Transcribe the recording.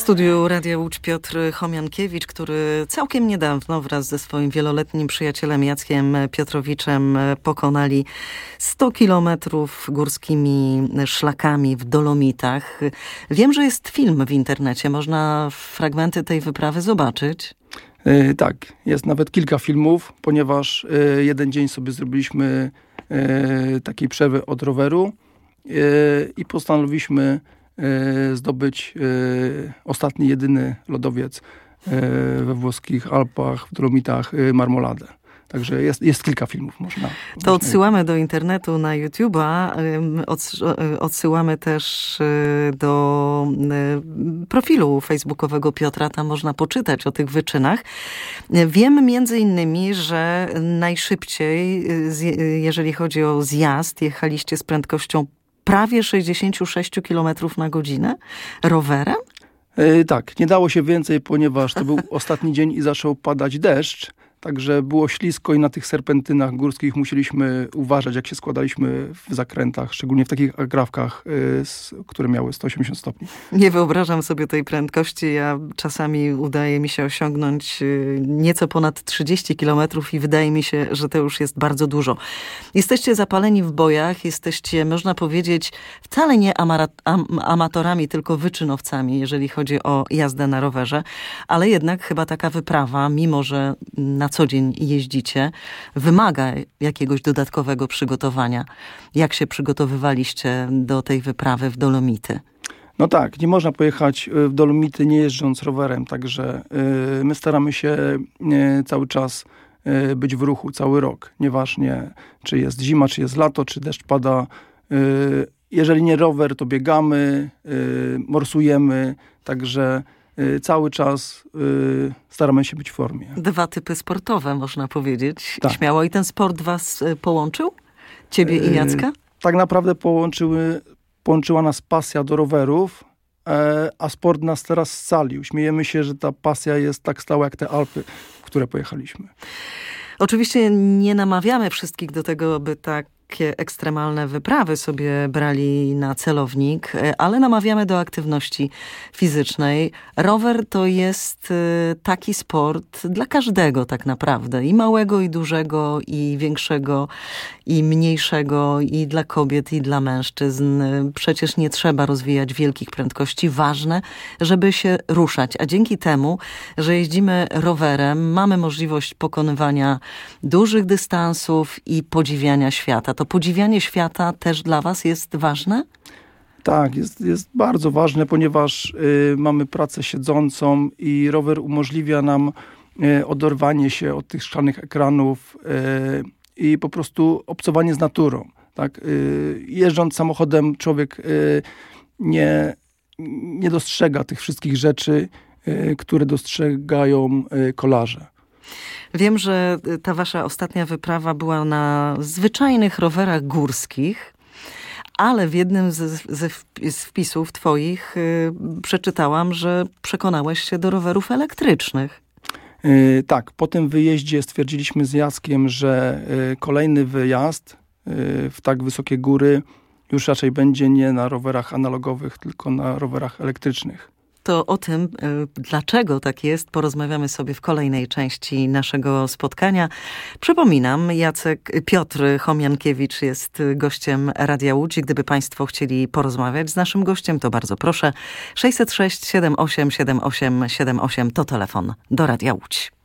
studiu Radia Łódź Piotr Chomiankiewicz, który całkiem niedawno wraz ze swoim wieloletnim przyjacielem Jackiem Piotrowiczem pokonali 100 kilometrów górskimi szlakami w Dolomitach. Wiem, że jest film w internecie. Można fragmenty tej wyprawy zobaczyć. Tak, jest nawet kilka filmów, ponieważ jeden dzień sobie zrobiliśmy takiej przerwy od roweru i postanowiliśmy zdobyć ostatni, jedyny lodowiec we włoskich Alpach, w Dolomitach, Marmoladę. Także jest kilka filmów. To odsyłamy do internetu na YouTube'a. Odsyłamy też do profilu facebookowego Piotra. Tam można poczytać o tych wyczynach. Wiem między innymi, że najszybciej, jeżeli chodzi o zjazd, jechaliście z prędkością prawie 66 km na godzinę rowerem? Tak, nie dało się więcej, ponieważ to był ostatni dzień i zaczął padać deszcz. Także było ślisko i na tych serpentynach górskich musieliśmy uważać, jak się składaliśmy w zakrętach, szczególnie w takich agrawkach, które miały 180 stopni. Nie wyobrażam sobie tej prędkości. Ja czasami udaje mi się osiągnąć nieco ponad 30 kilometrów i wydaje mi się, że to już jest bardzo dużo. Jesteście zapaleni w bojach, jesteście, można powiedzieć, wcale nie amatorami, tylko wyczynowcami, jeżeli chodzi o jazdę na rowerze, ale jednak chyba taka wyprawa, mimo że na co dzień jeździcie, wymaga jakiegoś dodatkowego przygotowania. Jak się przygotowywaliście do tej wyprawy w Dolomity? No tak, nie można pojechać w Dolomity nie jeżdżąc rowerem, także my staramy się cały czas być w ruchu, cały rok. Nieważnie, czy jest zima, czy jest lato, czy deszcz pada. Jeżeli nie rower, to biegamy, morsujemy, także cały czas staramy się być w formie. Dwa typy sportowe, można powiedzieć. Tak. Śmiało. I ten sport was połączył? Ciebie i Jacka? Tak naprawdę połączyła nas pasja do rowerów, a sport nas teraz scalił. Śmiejemy się, że ta pasja jest tak stała jak te Alpy, w które pojechaliśmy. Oczywiście nie namawiamy wszystkich do tego, by takie ekstremalne wyprawy sobie brali na celownik, ale namawiamy do aktywności fizycznej. Rower to jest taki sport dla każdego tak naprawdę. I małego, i dużego, i większego, i mniejszego, i dla kobiet, i dla mężczyzn. Przecież nie trzeba rozwijać wielkich prędkości. Ważne, żeby się ruszać. A dzięki temu, że jeździmy rowerem, mamy możliwość pokonywania dużych dystansów i podziwiania świata. To podziwianie świata też dla was jest ważne? Tak, jest bardzo ważne, ponieważ mamy pracę siedzącą i rower umożliwia nam oderwanie się od tych szklanych ekranów i po prostu obcowanie z naturą. Tak? Jeżdżąc samochodem człowiek nie dostrzega tych wszystkich rzeczy, które dostrzegają kolarze. Wiem, że ta wasza ostatnia wyprawa była na zwyczajnych rowerach górskich, ale w jednym z wpisów twoich przeczytałam, że przekonałeś się do rowerów elektrycznych. Tak, po tym wyjeździe stwierdziliśmy z Jackiem, że kolejny wyjazd w tak wysokie góry już raczej będzie nie na rowerach analogowych, tylko na rowerach elektrycznych. To o tym, dlaczego tak jest, porozmawiamy sobie w kolejnej części naszego spotkania. Przypominam, Piotr Chomiankiewicz jest gościem Radia Łódź. Gdyby państwo chcieli porozmawiać z naszym gościem, to bardzo proszę. 606 78 78 78 to telefon do Radia Łódź.